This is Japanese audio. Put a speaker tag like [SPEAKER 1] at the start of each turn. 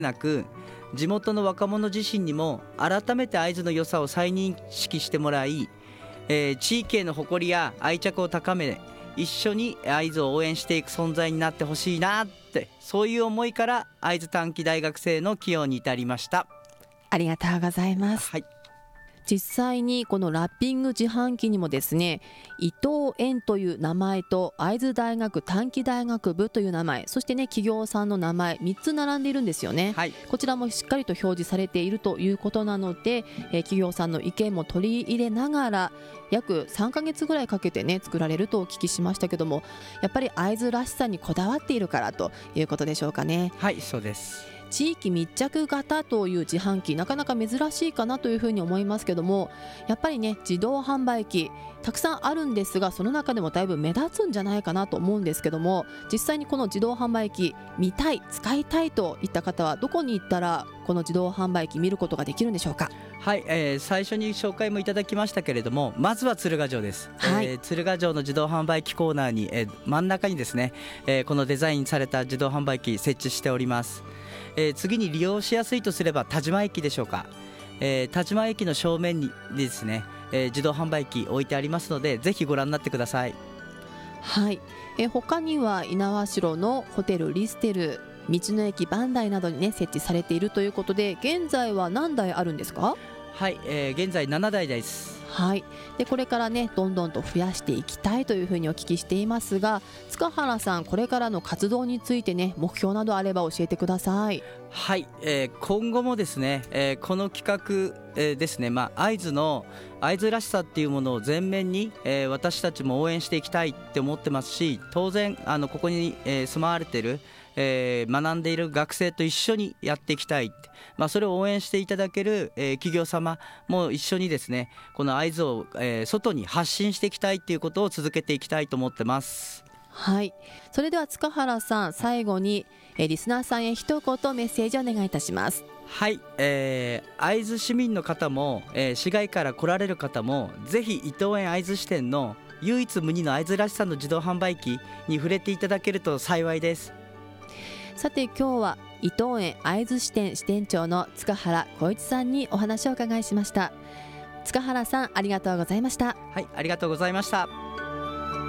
[SPEAKER 1] なく、地元の若者自身にも改めて会津の良さを再認識してもらい、地域への誇りや愛着を高め、一緒に会津を応援していく存在になってほしいなって、そういう思いから会津短期大学生の起用に至りました。
[SPEAKER 2] ありがとうございます。
[SPEAKER 1] はい、
[SPEAKER 2] 実際にこのラッピング自販機にもですね、伊藤園という名前と会津大学短期大学部という名前、そしてね企業さんの名前3つ並んでいるんですよね。
[SPEAKER 1] はい、
[SPEAKER 2] こちらもしっかりと表示されているということなので、企業さんの意見も取り入れながら約3ヶ月ぐらいかけてね作られるとお聞きしましたけども、やっぱり会津らしさにこだわっているからということでしょうかね。
[SPEAKER 1] はい、そうです。
[SPEAKER 2] 地域密着型という自販機、なかなか珍しいかなというふうに思いますけども、やっぱりね自動販売機たくさんあるんですが、その中でもだいぶ目立つんじゃないかなと思うんですけども、実際にこの自動販売機見たい、使いたいといった方はどこに行ったらこの自動販売機見ることができるんでしょうか。
[SPEAKER 1] はい、最初に紹介もいただきましたけれども、まずは鶴ヶ城です。
[SPEAKER 2] はい、
[SPEAKER 1] 鶴ヶ城の自動販売機コーナーに、真ん中にですね、このデザインされた自動販売機設置しております。次に利用しやすいとすれば田島駅でしょうか。田島駅の正面にですね、自動販売機置いてありますので、ぜひご覧になってください。
[SPEAKER 2] はい、他には猪苗代のホテルリステル、道の駅バンダイなどにね設置されているということで、現在は何台あるんですか。
[SPEAKER 1] はい、現在7台です。
[SPEAKER 2] はい、でこれからねどんどんと増やしていきたいというふうにお聞きしていますが、塚原さんこれからの活動についてね目標などあれば教えてください。
[SPEAKER 1] はい、今後もですね、この企画、ですね、会津の会津らしさっていうものを前面に、私たちも応援していきたいって思ってますし、当然ここに、住まわれている、学んでいる学生と一緒にやっていきたいって、それを応援していただける、企業様も一緒にですね、この会津を、外に発信していきたいっていうことを続けていきたいと思ってます。
[SPEAKER 2] はい、それでは塚原さん、最後にリスナーさんへ一言メッセージをお願いいたします。
[SPEAKER 1] はい、会津市民の方も、市外から来られる方も、ぜひ伊藤園会津支店の唯一無二の会津らしさの自動販売機に触れていただけると幸いです。
[SPEAKER 2] さて今日は伊藤園会津支店支店長の塚原浩一さんにお話をお伺いしました。塚原さん、ありがとうございました。
[SPEAKER 1] はい、ありがとうございました。